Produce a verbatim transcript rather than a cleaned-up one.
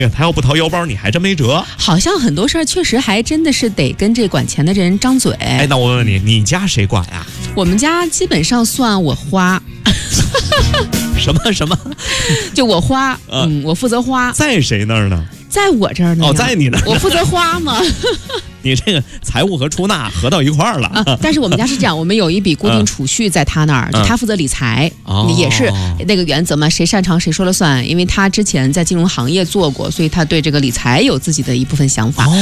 他要不掏腰包，你还真没辙。 好像很多事儿确实还真的是得跟这管钱的人张嘴。 哎，那我问问你，你家谁管呀？ 我们家基本上算我花。 什么什么？ 就我花，嗯，我负责花。 在谁那儿呢？ 在我这儿呢。 哦，在你那儿。 我负责花嘛。 你这个财务和出纳合到一块儿了、 啊。但是我们家是这样，我们有一笔固定储蓄在他那儿，嗯、就他负责理财， 哦、 也是那个原则嘛，谁擅长谁说了算。因为他之前在金融行业做过，所以他对这个理财有自己的一部分想法。哦